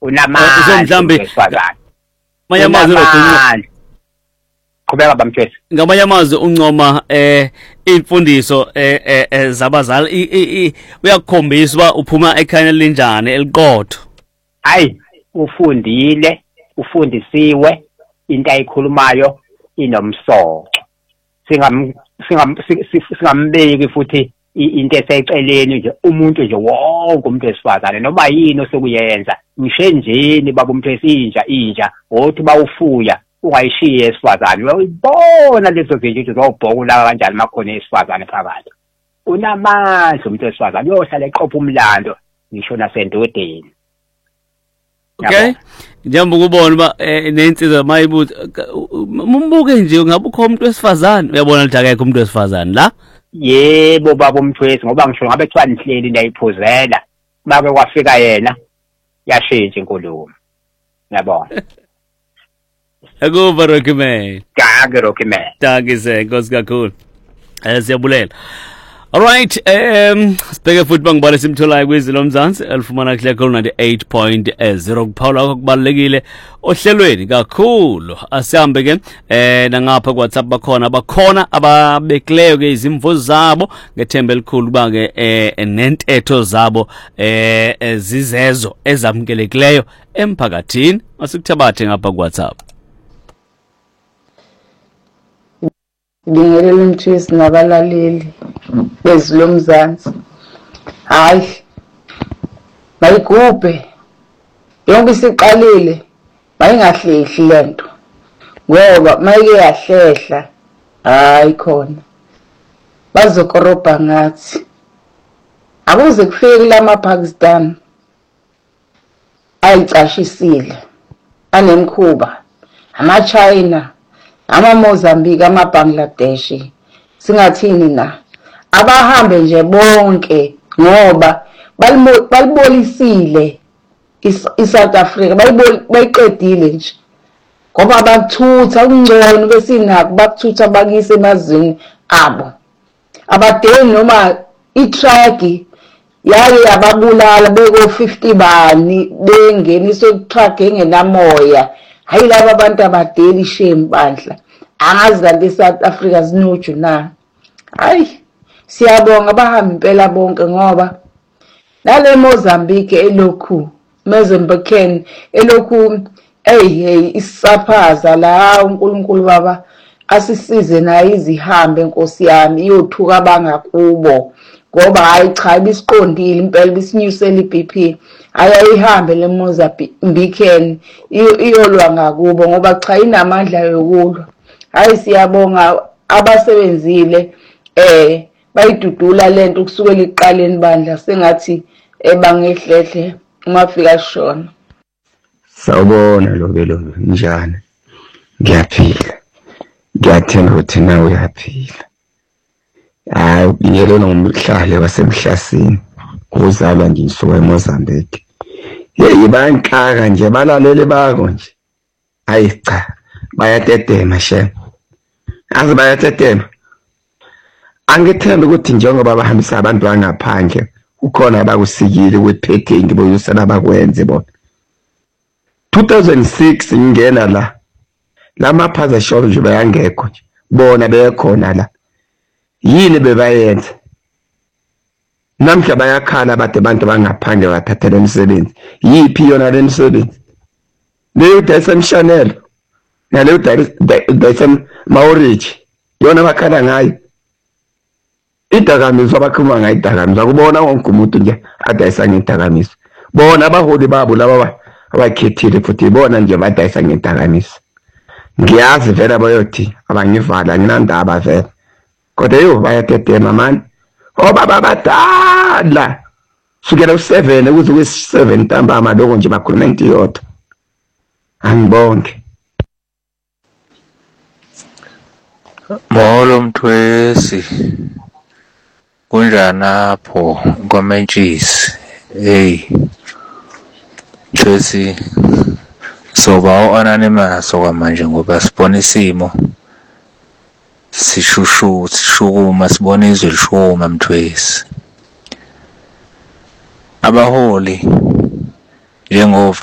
unamandla mhlambe manje amazwi qhubeka bamthwesi ngamanye amazwi uncoma imfundiso zabazali uyakukhombisa uba uphuma ekhaya linjani eliqotho hayi ufundisiwe into ayikhulumayo inomsoco singambeki futhi into eseceleni nje umuntu nje wonke umuntu wesifazane noma yini osekuyenza ngisho enjeni baba umthwesi inja othi bawufuya ungayishiye esifazane uyibona lezo zinto uzobhokula kanjani makhona esifazane phakathi unamandla umuntu wesifazane uyohlala eqopha umlando ngisho nasendodeni okay njengoba ukubona uba nensizwa mayibuthi umbuke nje ngabe ukho umuntu wesifazane uyabona ukuthi akekho umuntu wesifazane la yebo baba umthwesi ngoba ngisho ngabe kuthiwa nihleli ndayiphuzela make kwafika yena yashintsha inkulumo yabona akuva Rocky Man Rocky Man danke senkosi kakhulu siyabulela. Alright, sibheke futhi bangibale simtholayo kwizilo mzansi elifumana kuhle kakhulu 98.0 kuphawula okubalekile ohlelweni kakhulu asihambe ke nangapha ku WhatsApp bakhona ababekileyo ke izimvo zabo ngethemba elikhulu ba ke nentetho zabo zizezo ezamkelekileyo emphakathini asikuthabathe ngapha ku WhatsApp. Ngingele umthwesi nabalaleli bezilo mzansi hayi bayigubhe yonke isiqalile bayingahlehli lento ngoba mayike yahlehla hayi khona bazokorobha ngathi akuze kufike lamaPakistan ayicashisile anemkhuba amaChina amaMozambique amaBangladesh singathini na abahambe nje bonke ngoba balibolisile iSouth Africa bayiqedile nje ngoba bakuthutha ungcono besinako bakuthutha bakise emazweni abo abadeni noma itruck yaye yababulala beko 50 bani bengeniswe kutruck engenamoya hayi laba abantu abadeli shame bandla angazi kanti eSouth Africa zinoju na hayi siyabonga bahamba impela bonke ngoba nale Mozambique elokhu Mozambican elokhu isaphaza la uNkulunkulu baba asisize nayo izihambe Nkosi yami iyothuka bangakubo ngoba hayi cha ibisiqondile impela bisinyusela iBP ayayihambe le Mozambican iyolwa ngakubo ngoba cha inamandla yokulwa hayi siyabonga abasebenzile bayidudula lento kusukela iqaleni bandla sengathi bangehlehle uma fika shona. Sawubona Lobelo njani ngiyaphila ngiyathemba ukuthi nawe uyaphila hayi ngiyelo nomhlale wasemhlasini kuzalwa nje ngisuka eMozambique yeyi bayanhlaka nje balalele bako nje hayi cha bayatetema shem azi bayatetema angithemba ukuthi njengoba bahambisa abantu angaphandle ukhona abakusikile kwephethingi boyusana bakwenze bona 2006 ngingena la maphaza shop nje bayangekho nje bona bekhona la yini bebayenza namhla bayakhala bade abantu bangaphandle bathathela umsebenzi yipi yona le msebenzi leyo dasemshanelo naleyo dasem Maurich yona bakhala ngayo idakamizwa bakhuluma ngayo idakamizwa kubona wonke umuntu nje adayisa ngedakamizwa bona abaholi babo laba abakhethile futhi bona nje badayisa ngedakamizwa ngiyazi vele bayothi abangivala nginandaba vele kodwa yo bayatetema man obaba badala sukela u7 ukuze ku7 ntambama lokho nje bakhuluma into yodwa angibonke Molo Mthwesi kunjani apho komentshisi Mthwesi soba anonymous okwamanje ngoba sibona isimo sishukuma sibona izwe lishuma Mthwesi abaholi njengo